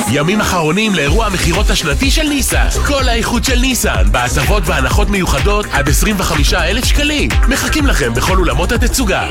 ימים אחרונים לאירוע המחירות השנתי של ניסן. כל האיכות של ניסן, בהטבות והנחות מיוחדות עד 25,000 שקלים. מחכים לכם בכל אולמות התצוגה.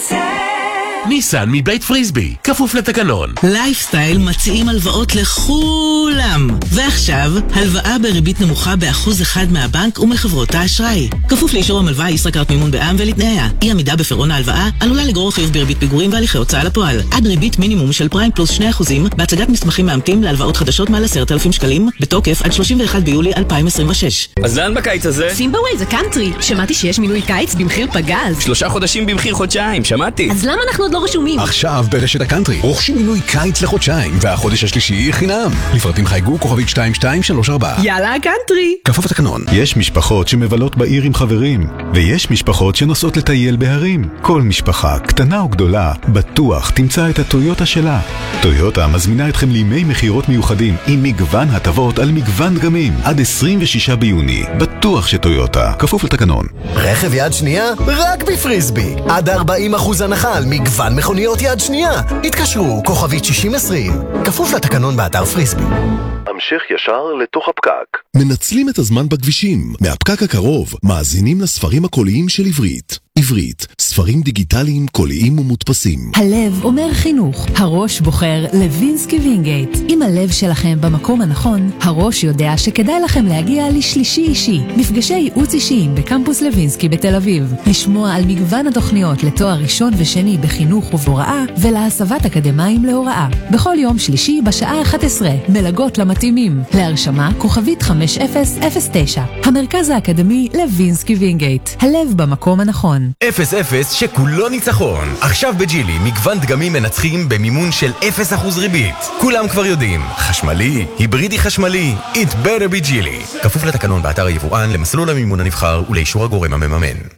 ניסן מבית פריסבי, כפוף לתקנון. לייפסטייל מציעים הלוואות לכולם. ועכשיו, הלוואה בריבית נמוכה ב1% מהבנק ומחברות האשראי. כפוף לאישור המלווה ישראכרט מימון בע"מ ולתנאיה. אי עמידה בפירעון ההלוואה עלולה לגרור חיוב בריבית פיגורים והליכי הוצאה לפועל. עד ריבית מינימום של פריים פלוס 2% בהצגת מסמכים מאמתים להלוואות חדשות מעל 10,000 שקלים, בתוקף עד 31 ביולי 2026. אז לאן בקיץ הזה? סימבווי זה קאנטרי. שמעתי שיש מינוי קיץ במחיר פגז. 3 חודשים במחיר חודשיים, שמעתי. אז למה אנחנו עוד לא רשומים? עכשיו ברשת הקאנטרי רוכשים מינוי קיץ לחודשיים והחודש השלישי חינם. לפרטים חייגו כוכבית 2234. יאללה הקאנטרי. כפוף לתקנון. יש משפחות שמבלות בעיר עם חברים, ויש משפחות שנוסעות לטייל בהרים. כל משפחה, קטנה או גדולה, בטוח תמצא את הטויוטה שלה. טויוטה מזמינה אתכם לימי מחירות מיוחדים עם מגוון הטבות על מגוון דגמים עד 26 ביוני. בטוח שטויוטה, כפוף לתקנון. רכב יד שנייה? רק בפריסבי. עד 40% הנחה על מגוון מכוניות יד שנייה. התקשרו, כוכבית 6020. כפוף לתקנון באתר פריסבי. המשך ישר לתוך הפקק. מנצלים את הזמן בכבישים. מהפקק הקרוב, מאזינים לספרים הקוליים של עברית. עברית, ספרים דיגיטליים, קוליים ומודפסים. הלב אומר חינוך, הראש בוחר לוינסקי וינגייט. אם הלב שלכם במקום הנכון, הראש יודע שכדאי לכם להגיע לשלישי אישי, מפגשי ייעוץ אישיים בקמפוס לוינסקי בתל אביב, לשמוע על מגוון התוכניות לתואר ראשון ושני בחינוך ובהוראה ולהסבת אקדמיים להוראה. בכל יום שלישי בשעה 11, מלגות למתאימים. להרשמה כוכבית 5009. המרכז האקדמי לוינסקי וינגייט, הלב במקום הנכון. 0-0 שכולו ניצחון. עכשיו בג'ילי מגוון דגמים מנצחים במימון של 0% ריבית. כולם כבר יודעים, חשמלי, היברידי חשמלי, it better be ג'ילי. כפוף לתקנון באתר היבואן, למסלול המימון הנבחר ולאישור הגורם המממן.